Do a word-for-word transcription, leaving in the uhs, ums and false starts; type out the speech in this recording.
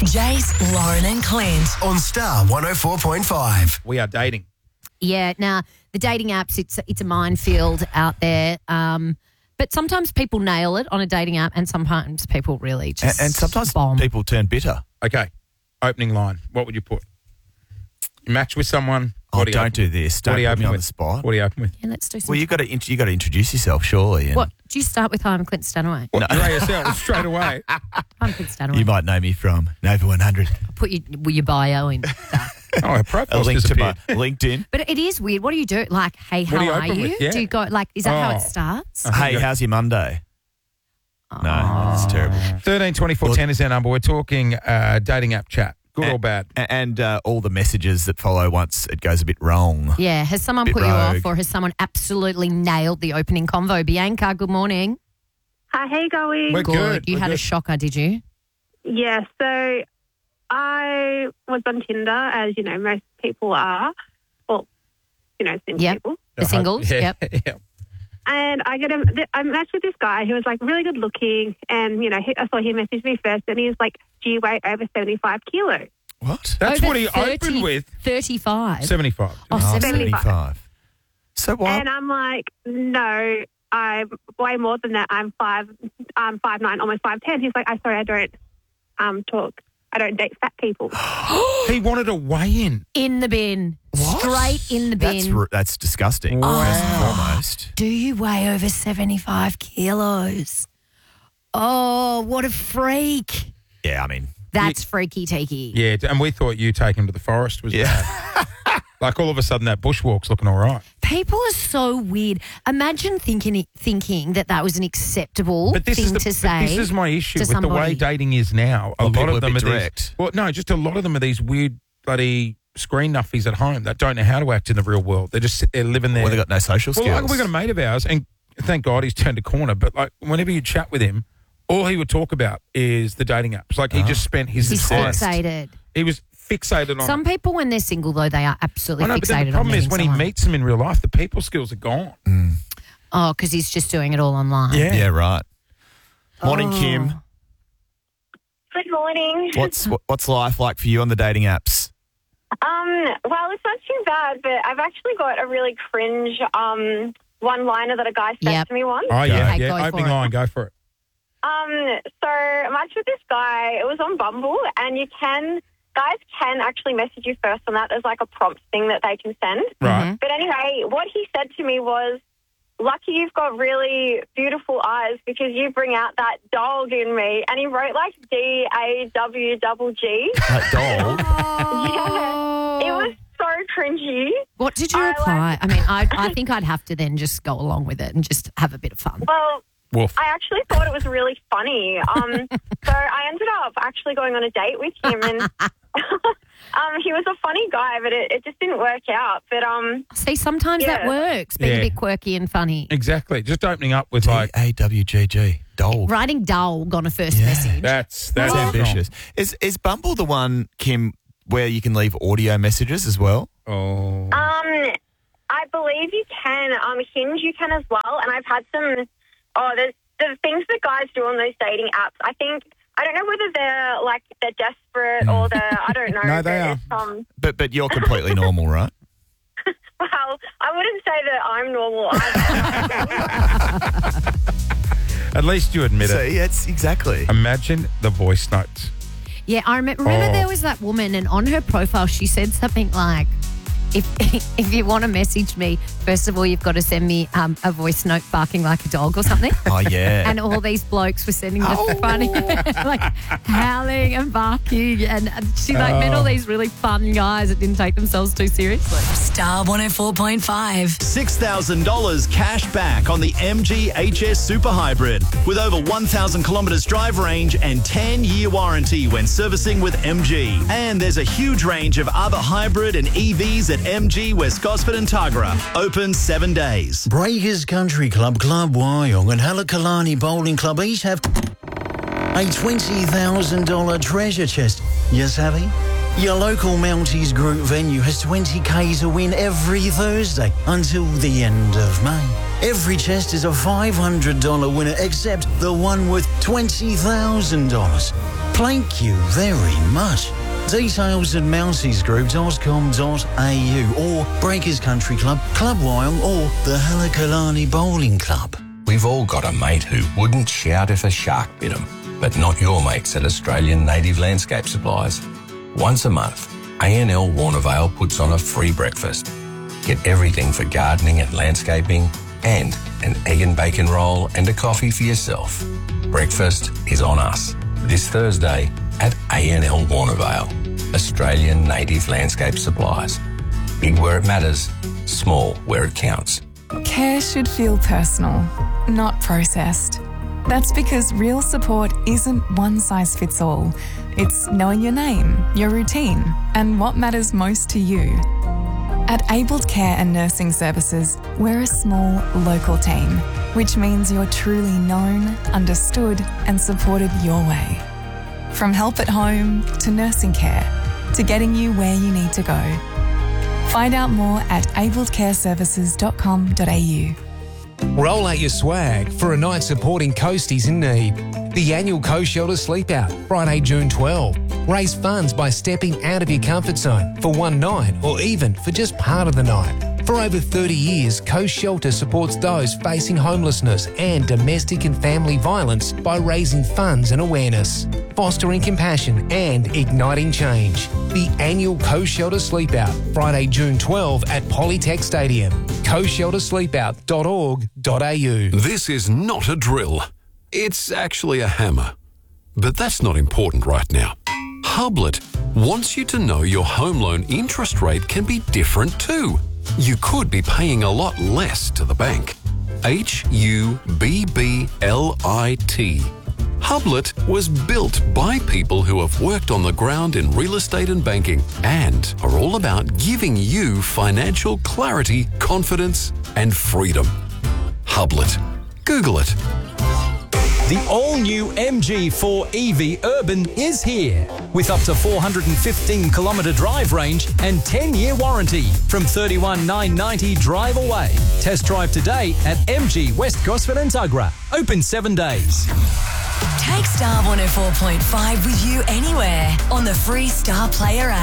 Jace, Lauren and Clint on Star one oh four point five. We are dating. Yeah, now the dating apps, it's it's a minefield out there. Um, but sometimes people nail it on a dating app, and sometimes people really And, just and sometimes bomb. people turn bitter. Okay. Opening line. What would you put? You match with someone. Oh, What do you don't open do with? this. What Don't do you put open me on with? the spot. What do you open with? Yeah, let's do some. Well, you got to you got to introduce yourself, surely. and What? Do you start with, hi, I'm Clint Stanaway? What? No. You yourself straight away. I'm Clint Stanaway. You might know me from Nova one hundred. Put your, with your bio and stuff. Oh, our A profile's link to my disappeared. LinkedIn. But it is weird. What do you do? Like, hey, how do you are open you? with? Yeah. Do you go, like, is that how Oh. it starts? Uh, Hey, yeah. how's your Monday? No, that's terrible. thirteen twenty-four ten is our number. We're talking uh, dating app chat. Good or bad? A- And uh, all the messages that follow once it goes a bit wrong. Yeah. Has someone Bit put you off, rogue. or has someone absolutely nailed the opening convo? Bianca, good morning. Hi, how you going? We're good. You We're had good. a shocker, did you? Yeah, so I was on Tinder, as you know, most people are. Well, you know, single Yep. people. The singles? Yeah. Yep. yeah. And I get a, I matched with this guy who was like really good looking, and you know, he, I saw he messaged me first, and he was like, "Do you weigh over seventy-five kilos?" What? That's Over what he thirty opened with. thirty-five. seventy-five. Oh, Oh, seventy-five. seventy-five. So what? And I'm like, "No, I'm way more than that. I'm five, um, five nine, almost five ten." He's like, "I sorry, I don't um talk. I don't date fat people." He wanted a weigh-in. In the bin. What? Straight in the bin. That's, r- that's disgusting, Wow. first and foremost. Do you weigh over seventy-five kilos? Oh, what a freak. Yeah, I mean, That's freaky teaky. Yeah, and we thought you take him to the forest was Yeah. bad. Like all of a sudden that bushwalk's looking all right. People are so weird. Imagine thinking thinking that that was an acceptable But this thing is the, to but say. this is my issue to with the way somebody. dating is now. A Well, lot people of are a them bit are direct. these. Well, no, just a lot of them are these weird bloody screen nuffies at home that don't know how to act in the real world. They just sit there living there. well, they got no social Well, skills. like we got a mate of ours, and thank God he's turned a corner. But like whenever you chat with him, all he would talk about is the dating apps. Like he Oh. just spent his He's entire- fixated. He was fixated on. Some it. people, when they're single, though, they are absolutely I know, fixated but then the on problem is meeting when someone. he meets them in real life, the people skills are gone. Mm. Oh, because he's just doing it all online. Yeah. Yeah, right. Morning, Oh. Kim. Good morning. What's what, what's life like for you on the dating apps? Um, well, it's not too bad, but I've actually got a really cringe um, one-liner that a guy said Yep. to me once. Oh yeah, Okay, go yeah. for Opening it. line, go for it. Um, so I matched with this guy. It was on Bumble, and you can guys can actually message you first on that. There's like a prompt thing that they can send. Right. But anyway, what he said to me was, "Lucky you've got really beautiful eyes because you bring out that dog in me." And he wrote like D A W double G. That dog. Yeah. It was so cringy. What did you I reply? I mean, I I think I'd have to then just go along with it and just have a bit of fun. Well, Wolf. I actually thought it was really funny. Um, so I ended up actually going on a date with him, and um, he was a funny guy, but it, it just didn't work out. But um, See, sometimes that Yeah. works, being Yeah. a bit quirky and funny. Exactly. Just opening up with like A W G G. Dog. Writing dog on a first Yeah. message. that's That's that's ambitious. Is is Bumble the one, Kim, where you can leave audio messages as well? Oh. um, I believe you can. Um, Hinge, you can as well. And I've had some. Oh, there's the things that guys do on those dating apps. I think I don't know whether they're like they're desperate or they're I don't know. No, they but are. it's, Um, But but you're completely normal, right? well, I wouldn't say that I'm normal either. At least you admit it. See, it's exactly. Imagine the voice notes. Yeah, I remember, remember Oh. there was that woman, and on her profile she said something like, if if you want to message me, first of all, you've got to send me um, a voice note barking like a dog or something. Oh yeah. And all these blokes were sending the Oh. funny, like howling and barking. And she like met all these really fun guys that didn't take themselves too seriously. Star one oh four point five. six thousand dollars cash back on the M G H S Super Hybrid with over one thousand kilometres drive range and ten-year warranty when servicing with M G. And there's a huge range of other hybrid and E Vs at M G West Gosford and Tuggerah. Open seven days. Breakers Country Club, Club Wyong and Halakalani Bowling Club each have a twenty thousand dollars treasure chest. You savvy? Your local Mounties Group venue has twenty K to win every Thursday until the end of May. Every chest is a five hundred dollars winner, except the one worth twenty thousand dollars. Thank you very much. Details at mountie's group dot com dot a u or Breakers Country Club, Club Wyong or the Halakalani Bowling Club. We've all got a mate who wouldn't shout if a shark bit him, but not your mates at Australian Native Landscape Supplies. Once a month, A N L Warnervale puts on a free breakfast. Get everything for gardening and landscaping and an egg and bacon roll and a coffee for yourself. Breakfast is on us this Thursday at A N L Warnervale, Australian Native Landscape Supplies. Big where it matters, small where it counts. Care should feel personal, not processed. That's because real support isn't one size fits all. It's knowing your name, your routine, and what matters most to you. At Abled Care and Nursing Services, we're a small, local team, which means you're truly known, understood, and supported your way. From help at home to nursing care to getting you where you need to go. Find out more at abled care services dot com dot a u. Roll out your swag for a night supporting coasties in need. The annual Coast Shelter Sleep Out, Friday, June twelfth. Raise funds by stepping out of your comfort zone for one night or even for just part of the night. For over thirty years, Coast Shelter supports those facing homelessness and domestic and family violence by raising funds and awareness, fostering compassion and igniting change. The annual Coast Shelter Sleep Out, Friday, June twelfth at Polytech Stadium. coast shelter sleep out dot org dot a u. This is not a drill. It's actually a hammer. But that's not important right now. Hublet wants you to know your home loan interest rate can be different too. You could be paying a lot less to the bank. H U B B L I T. Hublet was built by people who have worked on the ground in real estate and banking and are all about giving you financial clarity, confidence, and freedom. Hublet. Google it. The all-new M G four E V Urban is here with up to four hundred fifteen kilometre drive range and ten-year warranty from thirty-one thousand nine hundred ninety dollars drive away. Test drive today at M G West Gosford and Tuggerah. Open seven days. Take Star one oh four point five with you anywhere on the free Star Player app.